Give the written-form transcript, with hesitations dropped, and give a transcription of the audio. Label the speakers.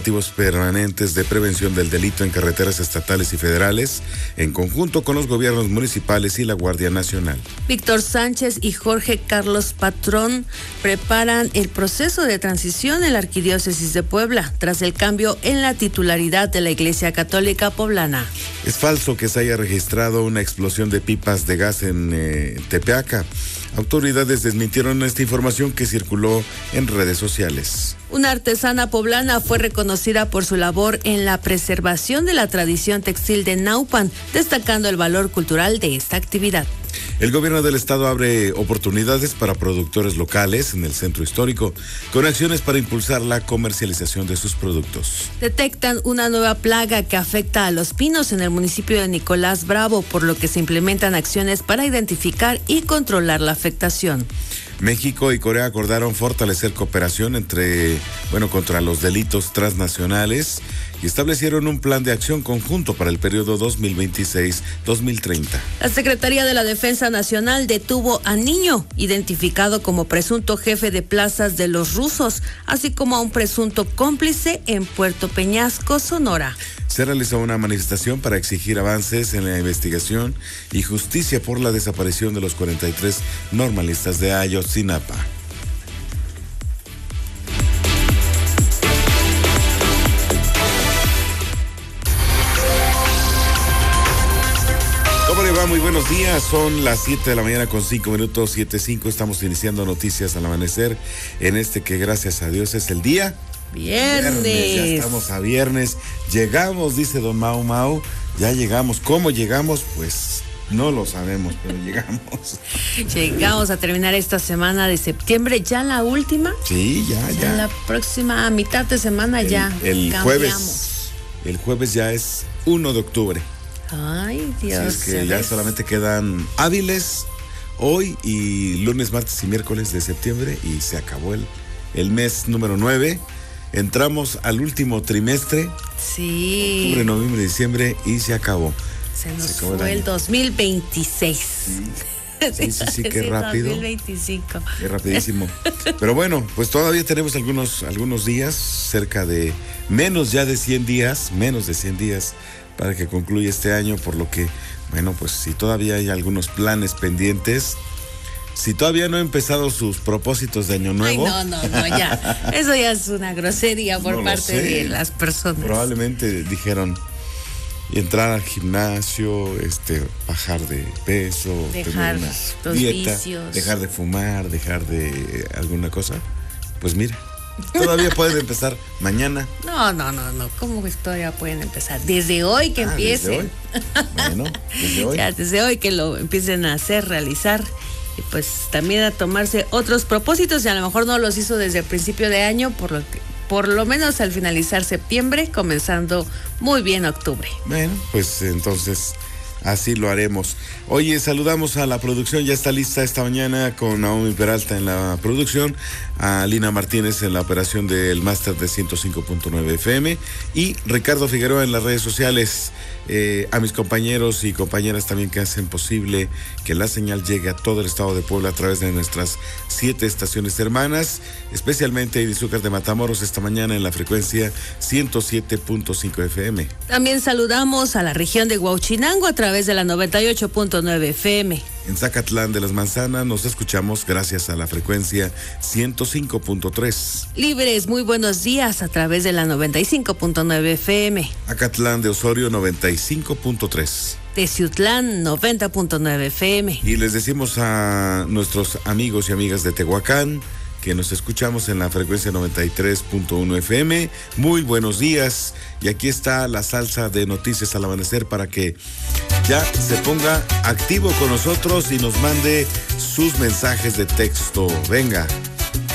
Speaker 1: operativos permanentes de prevención del delito en carreteras estatales y federales, en conjunto con los gobiernos municipales y la Guardia Nacional.
Speaker 2: Víctor Sánchez y Jorge Carlos Patrón preparan el proceso de transición en la Arquidiócesis de Puebla, tras el cambio en la titularidad de la Iglesia Católica Poblana.
Speaker 1: Es falso que se haya registrado una explosión de pipas de gas en Tepeaca. Autoridades desmintieron esta información que circuló en redes sociales.
Speaker 2: Una artesana poblana fue reconocida por su labor en la preservación de la tradición textil de Naupan, destacando el valor cultural de esta actividad.
Speaker 1: El gobierno del estado abre oportunidades para productores locales en el centro histórico, con acciones para impulsar la comercialización de sus productos.
Speaker 2: Detectan una nueva plaga que afecta a los pinos en el municipio de Nicolás Bravo, por lo que se implementan acciones para identificar y controlar la afectación.
Speaker 1: México y Corea acordaron fortalecer cooperación contra los delitos transnacionales y establecieron un plan de acción conjunto para el periodo 2026-2030.
Speaker 2: La Secretaría de la Defensa Nacional detuvo a niño, identificado como presunto jefe de plazas de los rusos, así como a un presunto cómplice en Puerto Peñasco, Sonora.
Speaker 1: Se realizó una manifestación para exigir avances en la investigación y justicia por la desaparición de los 43 normalistas de Ayotzinapa. ¿Cómo le va? Muy buenos días. Son las 7 de la mañana con 5 minutos, 7:05. Estamos iniciando noticias al amanecer en este que gracias a Dios es el día
Speaker 2: Viernes.
Speaker 1: Ya estamos a viernes. Llegamos, dice don Mau Mau. Ya llegamos. ¿Cómo llegamos? Pues no lo sabemos, pero llegamos.
Speaker 2: Llegamos a terminar esta semana de septiembre, ya la última.
Speaker 1: Sí, ya.
Speaker 2: La próxima mitad de semana ya cambiamos.
Speaker 1: El jueves ya es 1 de octubre.
Speaker 2: Ay, Dios.
Speaker 1: Así es que ya solamente quedan hábiles hoy y lunes, martes y miércoles de septiembre y se acabó el mes número 9. Entramos al último trimestre.
Speaker 2: Sí.
Speaker 1: Octubre, noviembre, diciembre y se acabó.
Speaker 2: Se nos fue el 2026.
Speaker 1: Sí, qué rápido.
Speaker 2: 2025.
Speaker 1: Qué rapidísimo. Pero bueno, pues todavía tenemos algunos días, cerca de menos de 100 días para que concluya este año, por lo que, bueno, pues si todavía hay algunos planes pendientes, si todavía no han empezado sus propósitos de año nuevo.
Speaker 2: Ay, no, ya. Eso ya es una grosería por parte de las personas.
Speaker 1: Probablemente dijeron entrar al gimnasio, bajar de peso,
Speaker 2: dejar
Speaker 1: tener una
Speaker 2: los
Speaker 1: dieta,
Speaker 2: vicios,
Speaker 1: dejar de fumar, dejar de alguna cosa. Pues mira, todavía pueden empezar mañana.
Speaker 2: No. ¿Cómo que todavía pueden empezar? Desde hoy que empiecen.
Speaker 1: Desde hoy. Bueno, desde hoy.
Speaker 2: Ya, desde hoy que lo empiecen a hacer, realizar. Y pues también a tomarse otros propósitos, y a lo mejor no los hizo desde el principio de año, por lo menos al finalizar septiembre, comenzando muy bien octubre.
Speaker 1: Bueno, pues entonces así lo haremos. Oye, saludamos a la producción, ya está lista esta mañana con Naomi Peralta en la producción, a Lina Martínez en la operación del máster de 105.9 FM y Ricardo Figueroa en las redes sociales. A mis compañeros y compañeras también que hacen posible que la señal llegue a todo el estado de Puebla a través de nuestras 7 estaciones hermanas, especialmente Idizúcar de Matamoros esta mañana en la frecuencia 107.5 FM.
Speaker 2: También saludamos a la región de Huauchinango a través de la 98.9 FM.
Speaker 1: En Zacatlán de las Manzanas nos escuchamos gracias a la frecuencia 105.3.
Speaker 2: Líderes, muy buenos días a través de la 95.9 FM.
Speaker 1: Acatlán de Osorio 95.3.
Speaker 2: Teciutlán 90.9 FM.
Speaker 1: Y les decimos a nuestros amigos y amigas de Tehuacán que nos escuchamos en la frecuencia 93.1 FM. Muy buenos días. Y aquí está la salsa de noticias al amanecer para que ya se ponga activo con nosotros y nos mande sus mensajes de texto. Venga.